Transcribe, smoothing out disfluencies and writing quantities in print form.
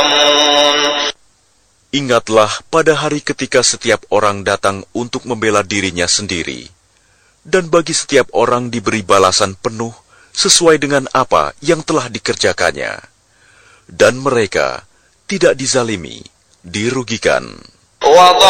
Ingatlah pada hari ketika setiap orang datang untuk membela dirinya sendiri, dan bagi setiap orang diberi balasan penuh sesuai dengan apa yang telah dikerjakannya, dan mereka tidak dizalimi, dirugikan. وضرب